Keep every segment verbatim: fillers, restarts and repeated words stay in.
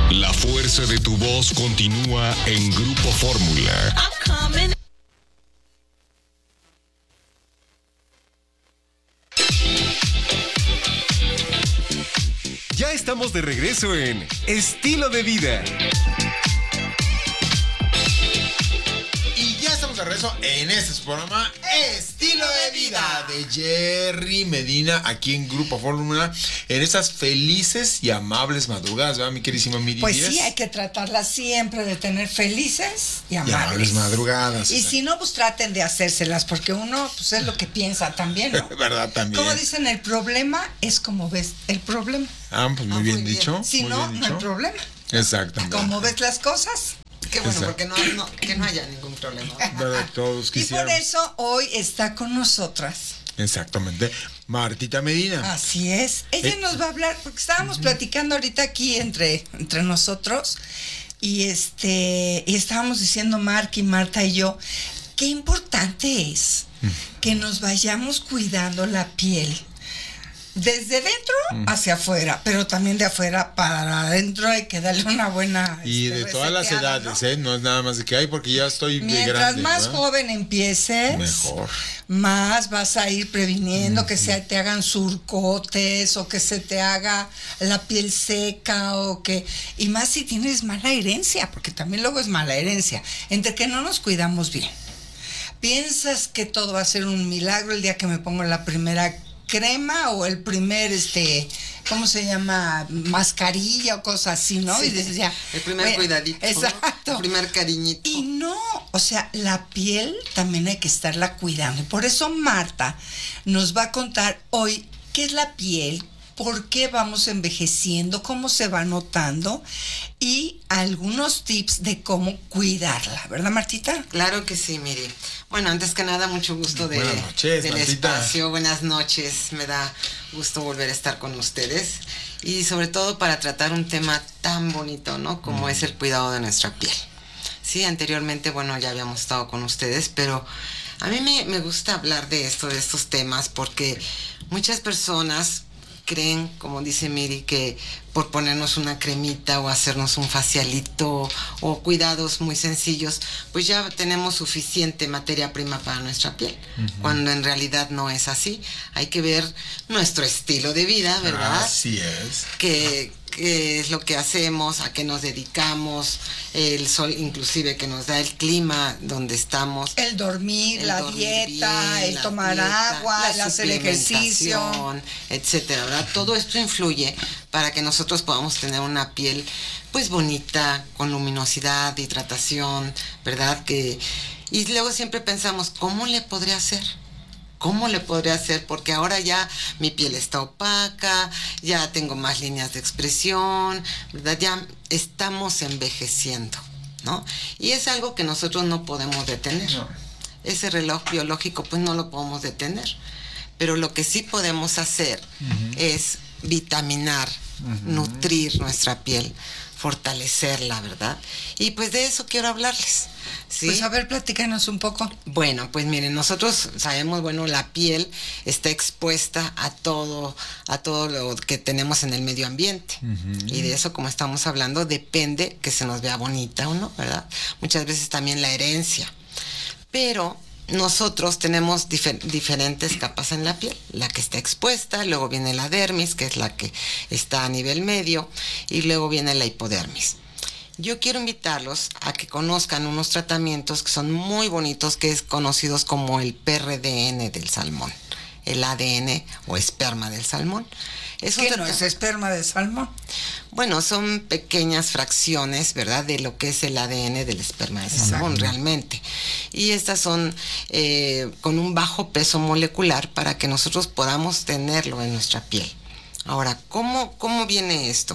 La fuerza de tu voz continúa en Grupo Fórmula. Ya estamos de regreso en Estilo de Vida. De regreso en este programa Estilo de Vida de Jerry Medina aquí en Grupo Fórmula en estas felices y amables madrugadas, ¿verdad, mi queridísima Miri? Pues sí, hay que tratarlas siempre de tener felices y amables, y amables madrugadas. Y si no, pues traten de hacérselas, porque uno pues es lo que piensa también, ¿no? ¿Verdad? También. Como dicen, el problema es como ves el problema. Ah, pues muy ah, bien muy dicho. Bien. Si muy no, bien no dicho. hay problema. Exactamente. Como ves las cosas. Qué bueno, porque no, no, que no haya ningún problema. ¿Verdad? Todos quisieran. Y por eso hoy está con nosotras. Exactamente. Martita Medina. Así es. Ella eh. nos va a hablar, porque estábamos uh-huh. platicando ahorita aquí entre, entre nosotros, y este, y estábamos diciendo Mark y Marta y yo, qué importante es uh-huh. que nos vayamos cuidando la piel. Desde dentro mm. hacia afuera, pero también de afuera para adentro hay que darle una buena... Y este, de todas las edades, ¿no? ¿eh? No es nada más de que hay, porque ya estoy Mientras de grande. Mientras más ¿no? joven empieces, mejor. Más vas a ir previniendo mm. que se te hagan surcotes o que se te haga la piel seca o que... Y más si tienes mala herencia, porque también luego es mala herencia. Entre que no nos cuidamos bien. Piensas que todo va a ser un milagro el día que me pongo la primera crema o el primer, este, ¿cómo se llama? Mascarilla o cosas así, ¿no? Sí, y dices ya. El primer bueno, cuidadito. Exacto. El primer cariñito. Y no, o sea, la piel también hay que estarla cuidando. Y por eso Marta nos va a contar hoy qué es la piel, por qué vamos envejeciendo, cómo se va notando y algunos tips de cómo cuidarla, ¿verdad, Martita? Claro que sí, Miri. Bueno, antes que nada, mucho gusto de, Buenas noches, del Martita. espacio. Buenas noches, me da gusto volver a estar con ustedes y sobre todo para tratar un tema tan bonito, ¿no? Como mm. es el cuidado de nuestra piel. Sí, anteriormente, bueno, ya habíamos estado con ustedes, pero a mí me, me gusta hablar de esto, de estos temas, porque muchas personas creen, como dice Miri, que por ponernos una cremita o hacernos un facialito o cuidados muy sencillos, pues ya tenemos suficiente materia prima para nuestra piel, uh-huh. cuando en realidad no es así. Hay que ver nuestro estilo de vida, ¿verdad? Así es. Que, qué es lo que hacemos, a qué nos dedicamos, el sol inclusive que nos da el clima donde estamos. El dormir, el la dormir dieta, bien, el la tomar dieta, agua, el hacer ejercicio, etcétera, ¿verdad? Todo esto influye para que nosotros podamos tener una piel pues bonita, con luminosidad, hidratación, ¿verdad? Que y luego siempre pensamos, ¿cómo le podría hacer? ¿Cómo le podría hacer? Porque ahora ya mi piel está opaca, ya tengo más líneas de expresión, ¿verdad? Ya estamos envejeciendo, ¿no? Y es algo que nosotros no podemos detener. No. Ese reloj biológico, pues no lo podemos detener. Pero lo que sí podemos hacer uh-huh. es vitaminar, uh-huh. nutrir nuestra piel, fortalecerla, ¿verdad? Y pues de eso quiero hablarles. ¿Sí? Pues a ver, platícanos un poco. Bueno, pues miren, nosotros sabemos, bueno, la piel está expuesta a todo, a todo lo que tenemos en el medio ambiente. Uh-huh. Y de eso, como estamos hablando, depende que se nos vea bonita o no, ¿verdad? Muchas veces también la herencia. Pero nosotros tenemos difer- diferentes capas en la piel. La que está expuesta, luego viene la dermis, que es la que está a nivel medio, y luego viene la hipodermis. Yo quiero invitarlos a que conozcan unos tratamientos que son muy bonitos, que es conocidos como el P R D N del salmón, el A D N o esperma del salmón. Es ¿Qué no es esperma de salmón? Bueno, son pequeñas fracciones, ¿verdad?, de lo que es el A D N del esperma de salmón. Exacto. Realmente. Y estas son eh, con un bajo peso molecular para que nosotros podamos tenerlo en nuestra piel. Ahora, ¿cómo, cómo viene esto?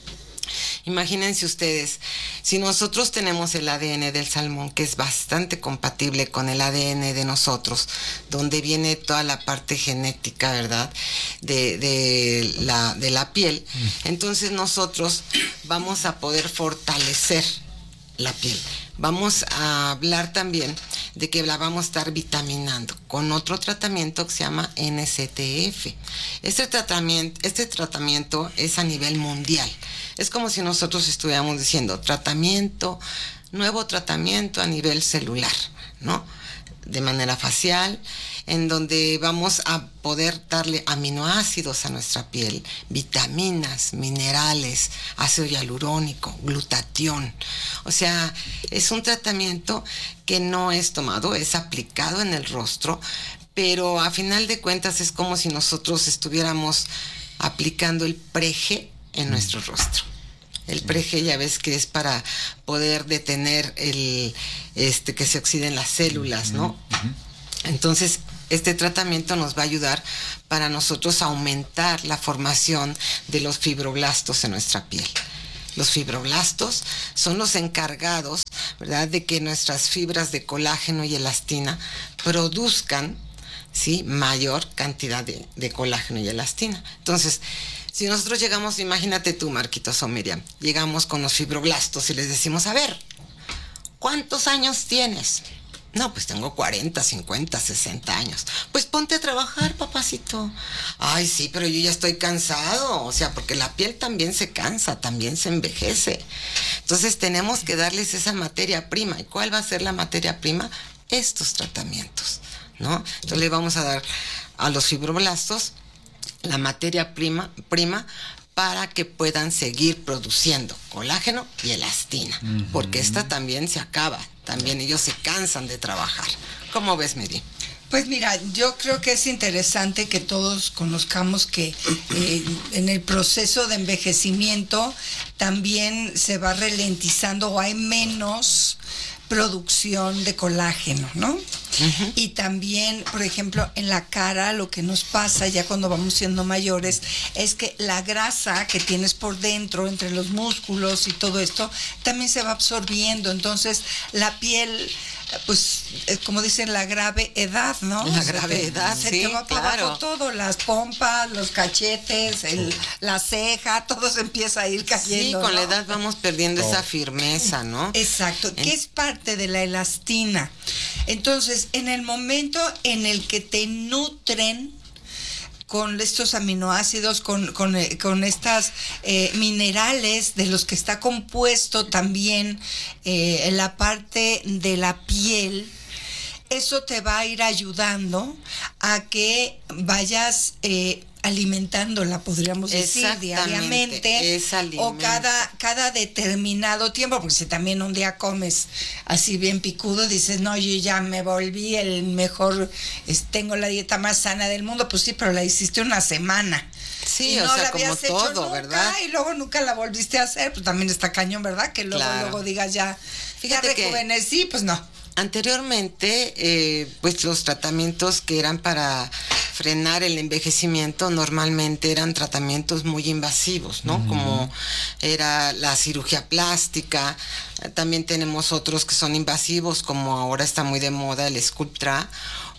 Imagínense ustedes, si nosotros tenemos el A D N del salmón, que es bastante compatible con el A D N de nosotros, donde viene toda la parte genética, ¿verdad?, de, de, la, de la piel, entonces nosotros vamos a poder fortalecer la piel. Vamos a hablar también de que la vamos a estar vitaminando con otro tratamiento que se llama N C T F. Este tratamiento, este tratamiento es a nivel mundial. Es como si nosotros estuviéramos diciendo tratamiento, nuevo tratamiento a nivel celular, ¿no? De manera facial, en donde vamos a poder darle aminoácidos a nuestra piel, vitaminas, minerales, ácido hialurónico, glutatión. O sea, es un tratamiento que no es tomado, es aplicado en el rostro, pero a final de cuentas es como si nosotros estuviéramos aplicando el preje en nuestro rostro. El preje ya ves que es para poder detener el este que se oxiden las células, ¿no? Entonces, este tratamiento nos va a ayudar para nosotros aumentar la formación de los fibroblastos en nuestra piel. Los fibroblastos son los encargados, ¿verdad?, de que nuestras fibras de colágeno y elastina produzcan, ¿sí?, mayor cantidad de, de colágeno y elastina. Entonces, si nosotros llegamos, imagínate tú, Marquitos o Miriam, llegamos con los fibroblastos y les decimos, a ver, ¿cuántos años tienes? No, pues tengo cuarenta, cincuenta, sesenta años. Pues ponte a trabajar, papacito. Ay, sí, pero yo ya estoy cansado. O sea, porque la piel también se cansa, también se envejece. Entonces tenemos que darles esa materia prima. ¿Y cuál va a ser la materia prima? Estos tratamientos, ¿no? Entonces le vamos a dar a los fibroblastos la materia prima, prima para que puedan seguir produciendo colágeno y elastina, uh-huh. porque esta también se acaba, también ellos se cansan de trabajar. ¿Cómo ves, Medi? Pues mira, yo creo que es interesante que todos conozcamos que eh, en el proceso de envejecimiento también se va ralentizando o hay menos producción de colágeno, ¿no? Uh-huh. Y también, por ejemplo, en la cara lo que nos pasa ya cuando vamos siendo mayores es que la grasa que tienes por dentro, entre los músculos y todo esto, también se va absorbiendo. Entonces, la piel, pues, como dicen, la grave edad, ¿no? La grave edad, se sí, te va para claro. abajo todo, las pompas, los cachetes, el, la ceja, todo se empieza a ir cayendo. Sí, con ¿no? la edad vamos perdiendo oh. esa firmeza, ¿no? Exacto, que es parte de la elastina. Entonces, en el momento en el que te nutren con estos aminoácidos, con, con, con estas eh, minerales de los que está compuesto también eh, la parte de la piel, eso te va a ir ayudando a que vayas eh, alimentándola, podríamos decir, diariamente, o cada, cada determinado tiempo, porque si también un día comes así bien picudo, dices, no, yo ya me volví el mejor, es, tengo la dieta más sana del mundo, pues sí, pero la hiciste una semana. Sí, y no o sea, la como habías todo, hecho nunca, ¿verdad? Y luego nunca la volviste a hacer, pues también está cañón, ¿verdad? Que luego, claro. luego digas ya, fíjate, ya rejuvenecí, pues no. Anteriormente, eh, pues los tratamientos que eran para frenar el envejecimiento normalmente eran tratamientos muy invasivos, ¿no? Uh-huh. Como era la cirugía plástica. También tenemos otros que son invasivos, como ahora está muy de moda el Sculptra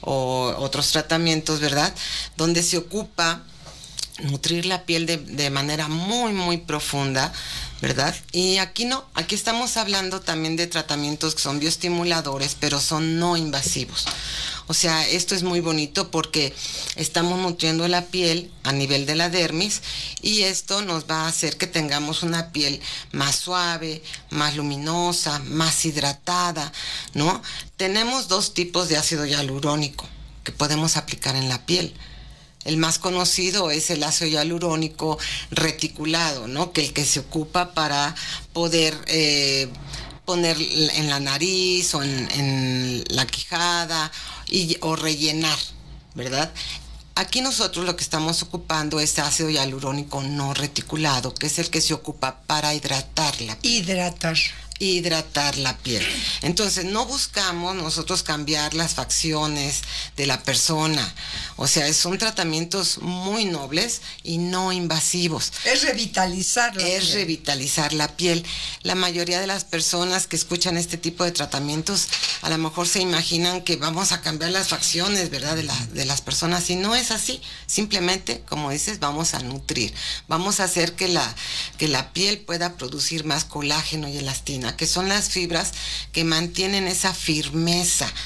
o otros tratamientos, ¿verdad? Donde se ocupa nutrir la piel de, de manera muy, muy profunda, ¿verdad? Y aquí no, aquí estamos hablando también de tratamientos que son bioestimuladores, pero son no invasivos. O sea, esto es muy bonito porque estamos nutriendo la piel a nivel de la dermis y esto nos va a hacer que tengamos una piel más suave, más luminosa, más hidratada, ¿no? Tenemos dos tipos de ácido hialurónico que podemos aplicar en la piel. El más conocido es el ácido hialurónico reticulado, ¿no? Que el que se ocupa para poder eh, poner en la nariz o en, en la quijada y, o rellenar, ¿verdad? Aquí nosotros lo que estamos ocupando es ácido hialurónico no reticulado, que es el que se ocupa para hidratar la piel. Hidratar. hidratar la piel. Entonces, no buscamos nosotros cambiar las facciones de la persona. O sea, son tratamientos muy nobles y no invasivos. Es revitalizar la Es piel. revitalizar la piel. La mayoría de las personas que escuchan este tipo de tratamientos a lo mejor se imaginan que vamos a cambiar las facciones, ¿verdad? De, la, de las personas. Y no es así. Simplemente, como dices, vamos a nutrir. Vamos a hacer que la, que la piel pueda producir más colágeno y elastina, que son las fibras que mantienen esa firmeza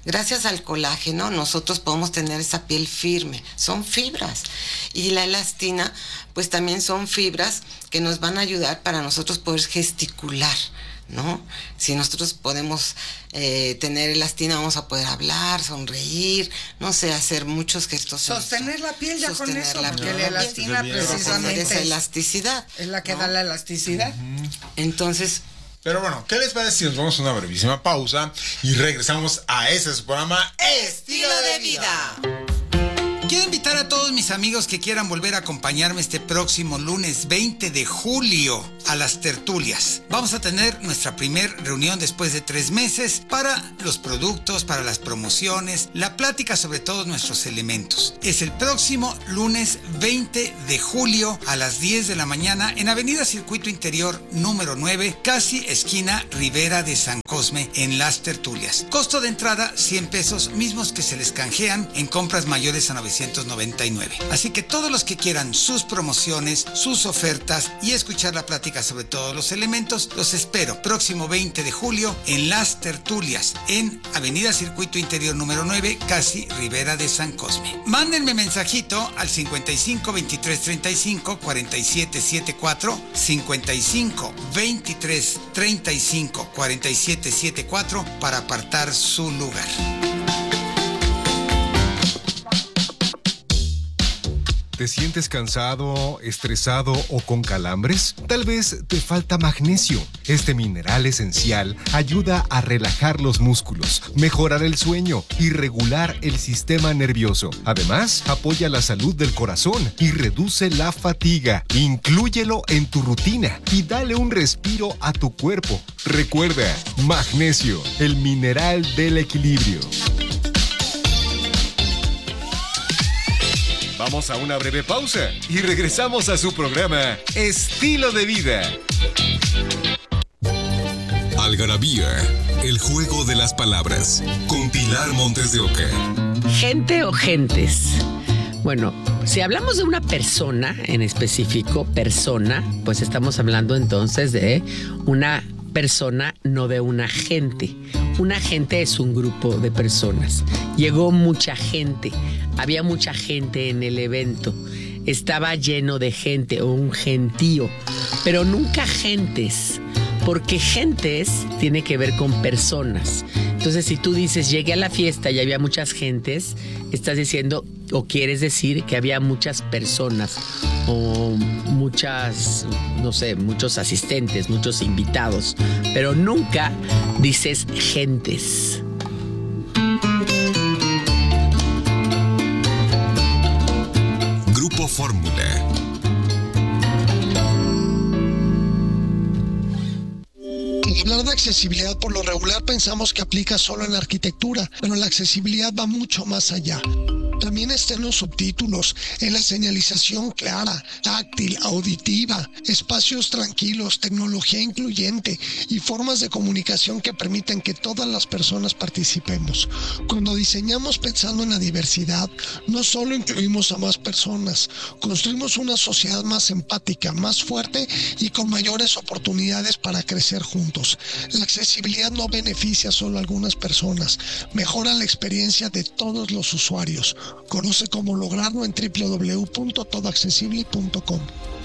Gracias al colágeno nosotros podemos tener esa piel firme, son fibras. Y la elastina pues también son fibras que nos van a ayudar para nosotros poder gesticular, ¿no? Si nosotros podemos eh, tener elastina, vamos a poder hablar, sonreír, no sé, hacer muchos gestos. Sostener la piel ya con eso, la porque piel. la elastina Bien. precisamente esa es, elasticidad. es la que ¿no? da la elasticidad. Entonces, Pero bueno, ¿qué les parece si nos vamos a una brevísima pausa y regresamos a ese su programa Estilo de Vida? Quiero invitar a todos mis amigos que quieran volver a acompañarme este próximo lunes veinte de julio a las tertulias. Vamos a tener nuestra primer reunión después de tres meses para los productos, para las promociones, la plática sobre todos nuestros elementos. Es el próximo lunes veinte de julio a las diez de la mañana en Avenida Circuito Interior número nueve, casi esquina Rivera de San Cosme, en las tertulias. Costo de entrada cien pesos, mismos que se les canjean en compras mayores a novecientos noventa y nueve. Así que todos los que quieran sus promociones, sus ofertas y escuchar la plática sobre todos los elementos, los espero próximo veinte de julio en las tertulias en Avenida Circuito Interior número nueve, casi Rivera de San Cosme. Mándenme mensajito al cincuenta y cinco veintitrés treinta y cinco cuarenta y siete setenta y cuatro, cincuenta y cinco veintitrés treinta y cinco cuarenta y siete setenta y cuatro para apartar su lugar. ¿Te sientes cansado, estresado o con calambres? Tal vez te falta magnesio. Este mineral esencial ayuda a relajar los músculos, mejorar el sueño y regular el sistema nervioso. Además, apoya la salud del corazón y reduce la fatiga. Inclúyelo en tu rutina y dale un respiro a tu cuerpo. Recuerda, magnesio, el mineral del equilibrio. Vamos a una breve pausa y regresamos a su programa Estilo de Vida. Algarabía, el juego de las palabras, con Pilar Montes de Oca. Gente o gentes. Bueno, si hablamos de una persona en específico, persona, pues estamos hablando entonces de una persona, no de una gente. Una gente es un grupo de personas. Llegó mucha gente, había mucha gente en el evento, estaba lleno de gente o un gentío, pero nunca gentes, porque gentes tiene que ver con personas. Entonces, si tú dices, llegué a la fiesta y había muchas gentes, estás diciendo o quieres decir que había muchas personas o muchas, no sé, muchos asistentes, muchos invitados, pero nunca dices gentes. Grupo Fórmula. Hablar de accesibilidad por lo regular pensamos que aplica solo en la arquitectura, pero la accesibilidad va mucho más allá. También está en los subtítulos, en la señalización clara, táctil, auditiva, espacios tranquilos, tecnología incluyente y formas de comunicación que permiten que todas las personas participemos. Cuando diseñamos pensando en la diversidad, no solo incluimos a más personas, construimos una sociedad más empática, más fuerte y con mayores oportunidades para crecer juntos. La accesibilidad no beneficia solo a algunas personas, mejora la experiencia de todos los usuarios. Conoce cómo lograrlo en doble u doble u doble u punto todo accesible punto com.